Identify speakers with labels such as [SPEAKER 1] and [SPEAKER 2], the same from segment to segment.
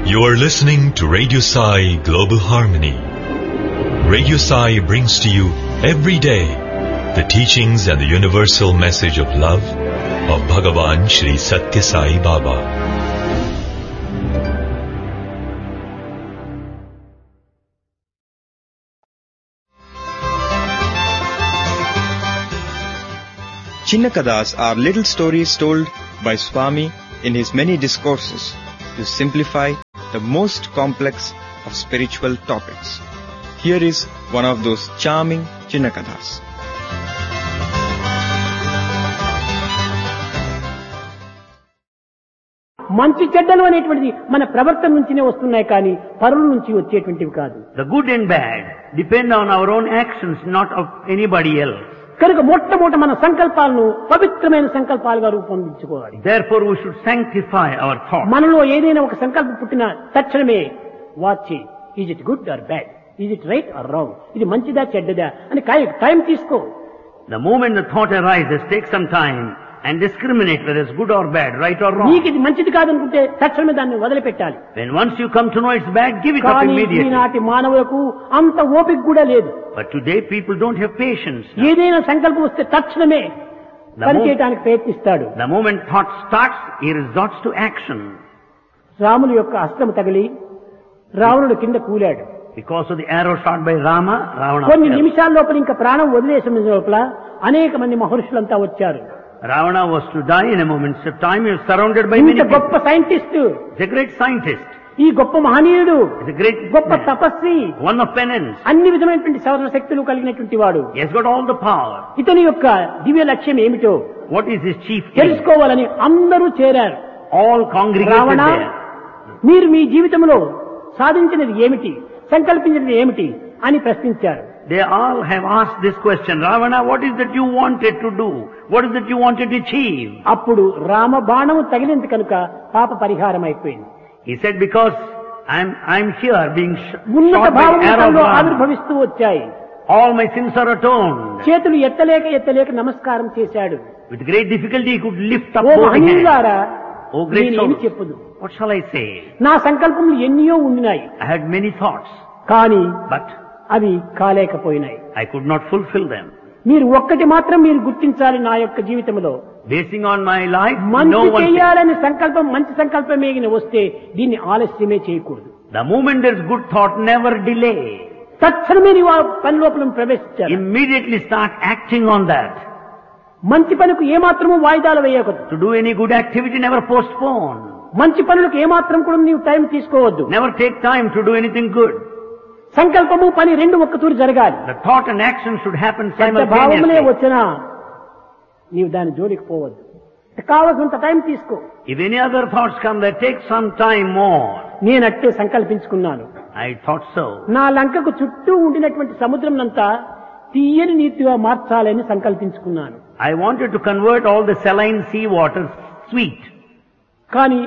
[SPEAKER 1] You are listening to Radio Sai Global Harmony. Radio Sai brings to you every day the teachings and the universal message of love of Bhagavan Shri Satya Sai Baba.
[SPEAKER 2] Chinna Kathas are little stories told by Swami in his many discourses to simplify the most complex of spiritual topics. Here is one of those charming Chinna Kathas.
[SPEAKER 3] మంచి చెడ్డలు అనేటువంటిది మన ప్రవర్తన నుంచినే వస్తున్నాయి కానీ పరుల నుంచి వచ్చేటువంటివి కాదు.
[SPEAKER 4] The good and bad depend on our own actions, not of anybody else.
[SPEAKER 3] కనుక మొట్టమొదట మన సంకల్పాలను పవిత్రమైన సంకల్పాలుగా రూపొందించుకోవాలి.
[SPEAKER 4] Therefore we should sanctify our thoughts.
[SPEAKER 3] మనలో ఏదైనా ఒక సంకల్పం పుట్టిన తక్షణమే watch is it good or bad, is it right are wrong, ఇది మంచిదా చెడ్డదా అని టైం తీసుకో.
[SPEAKER 4] The moment the thought arises, take some time and discriminate whether it's good or bad, right or wrong.
[SPEAKER 3] నీకు ఇది మంచిది కాదనుకుంటే తక్షణమే దాన్ని వదిలిపెట్టాలి.
[SPEAKER 4] When once you come to know it's bad, give it up immediately.
[SPEAKER 3] ఈనాటి మానవులకు అంత ఓపిక కూడా లేదు.
[SPEAKER 4] But today people don't have patience.
[SPEAKER 3] ఏదైనా సంకల్పం వస్తే తక్షణమే పనిచేయడానికి ప్రయత్నిస్తాడు.
[SPEAKER 4] The moment thought starts, he resorts to action.
[SPEAKER 3] రాముని యొక్క అస్త్రం తగిలి రావణుడు కింద కూలాడు.
[SPEAKER 4] Because of the arrow shot by Rama, Ravana
[SPEAKER 3] కొన్ని
[SPEAKER 4] fell.
[SPEAKER 3] నిమిషాల లోపల ఇంకా ప్రాణం వదిలేసిన లోపల అనేక మంది మహర్షులంతా వచ్చారు.
[SPEAKER 4] Ravana was to die in a moment's time. He was surrounded by many
[SPEAKER 3] ఇంత
[SPEAKER 4] people.
[SPEAKER 3] గొప్ప scientist,
[SPEAKER 4] He's a great scientist.
[SPEAKER 3] ఈ గొప్ప మహనీయుడు,
[SPEAKER 4] He's a great
[SPEAKER 3] గొప్ప
[SPEAKER 4] man.
[SPEAKER 3] Tapasvi,
[SPEAKER 4] One of penance.
[SPEAKER 3] అన్ని విధమైనటువంటి సౌర శక్తులు కలిగినటువంటి వాడు.
[SPEAKER 4] He has got all the power.
[SPEAKER 3] ఇతని యొక్క దివ్య లక్ష్యం ఏమిటో
[SPEAKER 4] What is his chief aim?
[SPEAKER 3] తెలుసుకోవాలని అందరూ చేరారు.
[SPEAKER 4] All congregated
[SPEAKER 3] Ravana,
[SPEAKER 4] there.
[SPEAKER 3] మీరు మీ జీవితంలో సాధించినది ఏమిటి, సంకల్పించినది ఏమిటి అని ప్రశ్నించారు.
[SPEAKER 4] They all have asked this question. Ravana, what is that you wanted to do? What is that you wanted to achieve?
[SPEAKER 3] అప్పుడు రామ బాణము తగిలింది కనుక పాప పరిహారం అయిపోయింది.
[SPEAKER 4] He said, because I'm here being
[SPEAKER 3] ఉన్నత
[SPEAKER 4] shot by
[SPEAKER 3] భావములు
[SPEAKER 4] arrow of Rama.
[SPEAKER 3] ఆవిర్భవిస్తూ వచ్చాయి.
[SPEAKER 4] All my sins are atoned.
[SPEAKER 3] చేతులు ఎత్తలేక నమస్కారం చేశాడు.
[SPEAKER 4] With great difficulty he could lift up
[SPEAKER 3] oh
[SPEAKER 4] both hands.
[SPEAKER 3] మహనీయులారా,
[SPEAKER 4] Oh great
[SPEAKER 3] నేనేమి
[SPEAKER 4] souls,
[SPEAKER 3] చెప్పుదు,
[SPEAKER 4] what shall I say?
[SPEAKER 3] నా సంకల్పములు ఎన్నో ఉన్నాయి
[SPEAKER 4] I had many thoughts,
[SPEAKER 3] కానీ
[SPEAKER 4] but
[SPEAKER 3] అవి కాలేకపోయినాయి.
[SPEAKER 4] I could not fulfill them.
[SPEAKER 3] మీరు ఒక్కటి మాత్రం మీరు గుర్తించాలి, నా యొక్క జీవితంలో
[SPEAKER 4] Basing on my life,
[SPEAKER 3] మంచి
[SPEAKER 4] no one thing.
[SPEAKER 3] చేయాలని సంకల్పం, మంచి సంకల్పమే వస్తే దీన్ని ఆలస్యమే చేయకూడదు.
[SPEAKER 4] The moment there's good thought, never delay.
[SPEAKER 3] తక్షణమే నీవు ఆ పని లోపల ప్రవేశించాలి.
[SPEAKER 4] Immediately start acting on that.
[SPEAKER 3] మంచి పనులకు ఏమాత్రము వాయిదాలు వేయకూడదు.
[SPEAKER 4] To do any good activity, never postpone.
[SPEAKER 3] మంచి పనులకు ఏమాత్రం కూడా నీవు టైం తీసుకోవద్దు.
[SPEAKER 4] Never take time to do anything good.
[SPEAKER 3] సంకల్పము పని రెండు ఒక్కతూరి జరగాలి.
[SPEAKER 4] The thought and action should happen
[SPEAKER 3] పెద్ద భావములే
[SPEAKER 4] simultaneously.
[SPEAKER 3] వచ్చినా నీవు దాని జోలికి పోవద్దు. కావలసినంత టైం తీసుకో.
[SPEAKER 4] If any other thoughts come, that take some time more.
[SPEAKER 3] నేనట్టే సంకల్పించుకున్నాను.
[SPEAKER 4] I thought so.
[SPEAKER 3] నా లంకకు చుట్టూ ఉండినటువంటి సముద్రం అంతా తీయని నీటిగా మార్చాలని సంకల్పించుకున్నాను.
[SPEAKER 4] I wanted to convert all the saline sea waters sweet.
[SPEAKER 3] కానీ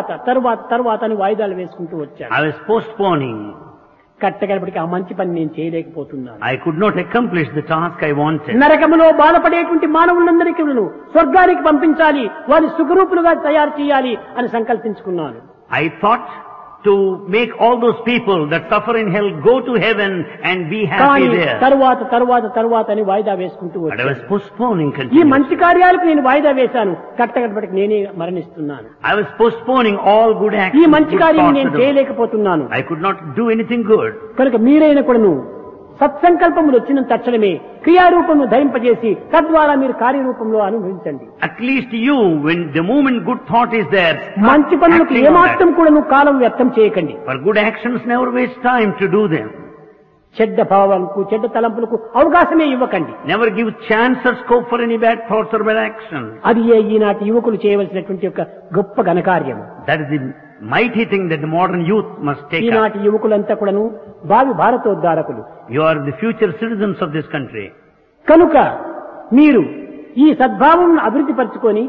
[SPEAKER 3] తర్వాత అని వాయిదాలు వేసుకుంటూ వచ్చాను.
[SPEAKER 4] I was postponing.
[SPEAKER 3] కట్టగలపటికి ఆ మంచి పని నేను చేయలేకపోతున్నాను.
[SPEAKER 4] I could not accomplish the task I wanted.
[SPEAKER 3] నరకములో బాధపడేటువంటి మానవులందరికీ స్వర్గానికి పంపించాలి, వారి సుఖరూపులుగా తయారు చేయాలి అని సంకల్పించుకున్నాను.
[SPEAKER 4] I thought to make all those people that suffer in hell go to heaven and be happy
[SPEAKER 3] కానీ
[SPEAKER 4] there.
[SPEAKER 3] తర్వాత అని వాయిదా వేసుకుంటూ
[SPEAKER 4] But I was
[SPEAKER 3] వచ్చాను.
[SPEAKER 4] postponing
[SPEAKER 3] ఈ
[SPEAKER 4] continuously.
[SPEAKER 3] మంచి కార్యాలకు నేను వాయిదా వేశాను, కట్టగలపటికి నేనే మరణిస్తున్నాను.
[SPEAKER 4] I was postponing all good
[SPEAKER 3] ఈ
[SPEAKER 4] actions.
[SPEAKER 3] మంచి
[SPEAKER 4] good
[SPEAKER 3] కార్యం
[SPEAKER 4] thoughts
[SPEAKER 3] నేను
[SPEAKER 4] to do.
[SPEAKER 3] చేయలేకపోతున్నాను.
[SPEAKER 4] I could not do anything good.
[SPEAKER 3] కనుక మీరైన కూడాను సత్సంకల్పములు వచ్చిన తక్షణమే క్రియారూపము ధరింపజేసి తద్వారా మీరు కార్యరూపంలో అనుభవించండి.
[SPEAKER 4] At least you, when the moment good thought is there, start
[SPEAKER 3] మంచి పనులకు
[SPEAKER 4] acting on
[SPEAKER 3] ఏమాత్రం
[SPEAKER 4] that.
[SPEAKER 3] కూడాను కాలం వ్యర్థం చేయకండి.
[SPEAKER 4] For good actions, never waste time to do them.
[SPEAKER 3] చెడ్డ భావాలకు, చెడ్డ తలంపులకు అవకాశమే ఇవ్వకండి.
[SPEAKER 4] Never give chance or scope for any bad thoughts or bad actions.
[SPEAKER 3] అది ఈనాటి యువకులు చేయవలసినటువంటి ఒక గొప్ప ఘనకార్యం.
[SPEAKER 4] That is the mighty thing that the modern youth must take up.
[SPEAKER 3] ఈనాటి యువకులంతా కూడాను భావి భారతోద్ధారకులు.
[SPEAKER 4] You are the future citizens of this country.
[SPEAKER 3] కనుక మీరు ఈ సద్భావం అభివృద్ధి పరచుకొని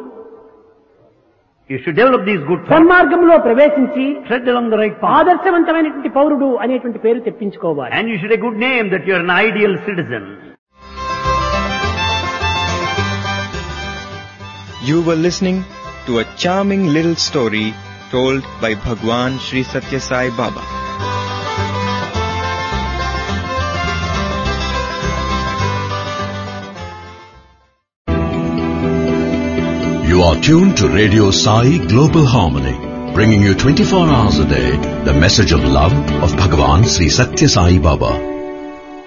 [SPEAKER 4] You should develop these good thoughts.
[SPEAKER 3] సన్మార్గంలో ప్రవేశించి
[SPEAKER 4] Tread along the right path.
[SPEAKER 3] ఆదర్శవంతమైనటువంటి పౌరుడు అనేటువంటి పేరు తెప్పించుకోవాలి.
[SPEAKER 4] And you should have a good name that you are an ideal citizen.
[SPEAKER 2] You were listening to a charming little story told by Bhagwan Sri Satya Sai Baba.
[SPEAKER 5] You are tuned to Radio Sai Global Harmony, bringing you 24 hours a day the message of love of Bhagwan Sri Satya Sai Baba.